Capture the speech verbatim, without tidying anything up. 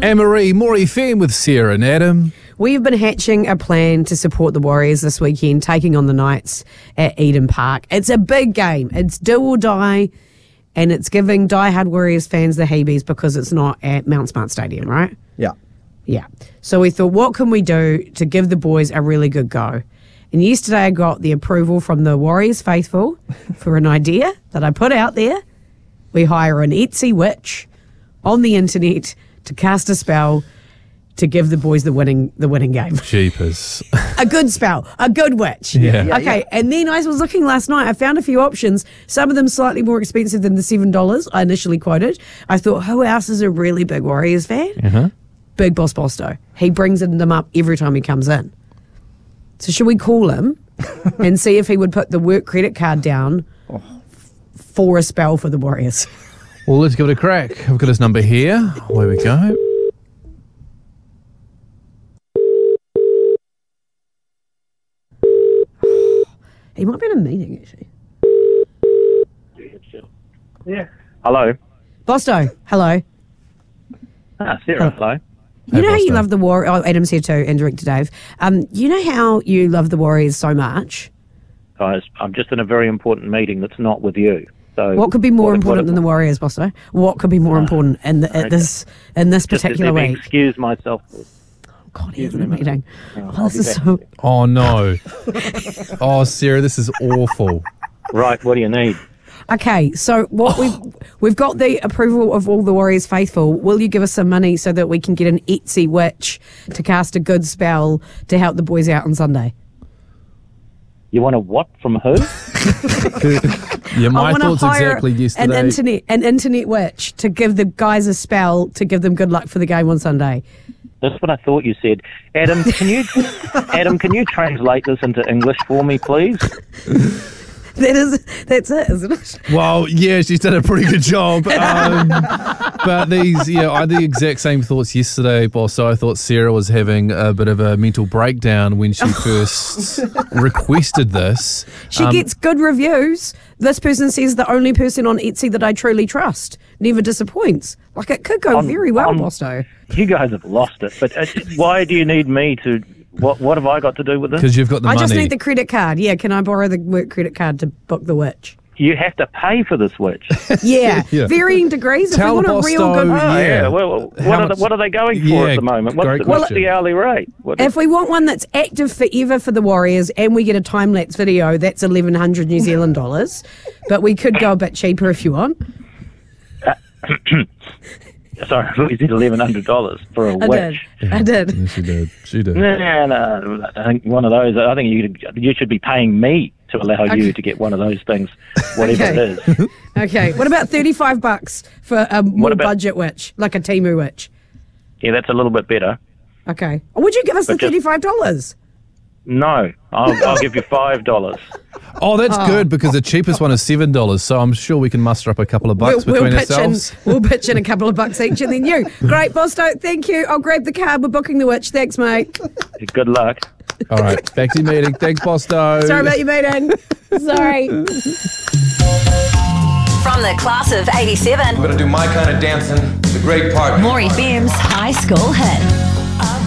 Anne-Marie, More F M with Sarah and Adam. We've been hatching a plan to support the Warriors this weekend, taking on the Knights at Eden Park. It's a big game. It's do or die, and it's giving diehard Warriors fans the heebies because it's not at Mount Smart Stadium, right? Yeah. Yeah. So we thought, what can we do to give the boys a really good go? And yesterday I got the approval from the Warriors faithful for an idea that I put out there. We hire an Etsy witch on the internet to cast a spell to give the boys the winning the winning game. Jeepers. A good spell, a good witch. Yeah. Yeah, okay, yeah. and then I was looking last night. I found a few options, some of them slightly more expensive than the seven dollars I initially quoted. I thought, who else is a really big Warriors fan? Uh-huh. Big Boss Bosto. He brings them up every time he comes in. So should we call him and see if he would put the work credit card down Oh. for a spell for the Warriors? Well, let's give it a crack. I've got his number here. Where we go. He might be in a meeting, actually. Yeah. Hello. Bosto, hello. Ah, Sarah, hello. You Hey, know how you Bosto. love the Warriors. Oh, Adam's here too, and Director Dave. Um, you know how you love the Warriors so much? Guys, I'm just in a very important meeting that's not with you. So What could be more what- important what- than the Warriors, Bosto? What could be more important in the, at okay. this in this just particular let me week? excuse myself. God, he's in me a a minute. meeting. Oh, Oh, I'll this be is back. so. Oh, no. Oh, Sarah, this is awful. Right, what do you need? Okay, so what we've we've got the approval of all the Warriors faithful. Will you give us some money so that we can get an Etsy witch to cast a good spell to help the boys out on Sunday? You want a what from who? Yeah, I my want to thoughts hire exactly an yesterday. internet an internet witch to give the guys a spell to give them good luck for the game on Sunday. That's what I thought you said. Adam, can you Adam, can you translate this into English for me, please? That is that's it, isn't it? Well, yeah, she's done a pretty good job. Um, but these, yeah, I had the exact same thoughts yesterday, boss. So I thought Sarah was having a bit of a mental breakdown when she first requested this. She Um, gets good reviews. This person says the only person on Etsy that I truly trust never disappoints. Like it could go On- very well, on- Bosto. You guys have lost it. But uh, why do you need me to? What What have I got to do with this? Because you've got the I money. just need the credit card. Yeah, can I borrow the work credit card to book the witch? You have to pay for this witch. Yeah, Yeah. varying degrees. Tell if we want a real Bosto- good, Oh, Yeah. yeah. Well, How what are, much- the, what are they going for Yeah, at the moment? What's, great the, what's question. the hourly rate? What if we want one that's active forever for the Warriors and we get a time lapse video, that's eleven hundred New Zealand dollars. But we could go a bit cheaper if you want. Sorry, I thought you said eleven hundred dollars for a I witch. did. I did. Yeah, she did. She did. No, no, I think one of those. I think you you should be paying me to allow Okay. you to get one of those things, whatever Okay. it is. Okay. What about thirty-five bucks for a more about- budget witch, like a Temu witch? Yeah, that's a little bit better. Okay. Or would you give us the But just- thirty-five dollars? No, I'll, I'll give you five dollars. Oh, that's good because the cheapest one is seven dollars. So I'm sure we can muster up a couple of bucks We'll, we'll between pitch ourselves. in. We'll pitch in a couple of bucks each, and then you. Great, Bosto. Thank you. I'll grab the card. We're booking the witch. Thanks, mate. Good luck. All right, back to your meeting. Thanks, Bosto. Sorry about your meeting. Sorry. From the class of eighty-seven, I'm gonna do my kind of dancing, the great part. More F M's High School Hit.